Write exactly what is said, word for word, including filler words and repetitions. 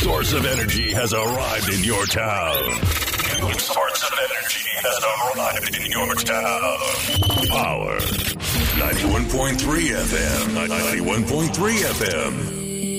source of energy has arrived in your town. New source of energy has arrived in your town. Power ninety-one point three F M. ninety-one point three F M.